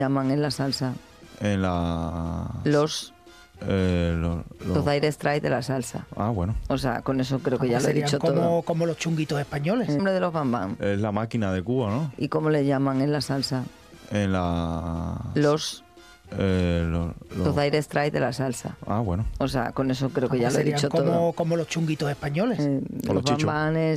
llaman en la salsa? En la... Los Dire Straits de la salsa. Ah, bueno. O sea, con eso creo que ya lo he dicho como, todo. como los chunguitos españoles. El nombre de los Bam Bam. Es la máquina de Cuba, ¿no? ¿Y cómo le llaman en la salsa? En la... Los Dire Straits de la salsa. Ah, bueno. O sea, con eso creo que ya lo he dicho como, todo. como los chunguitos españoles. Con los Los Bam chichos. Bam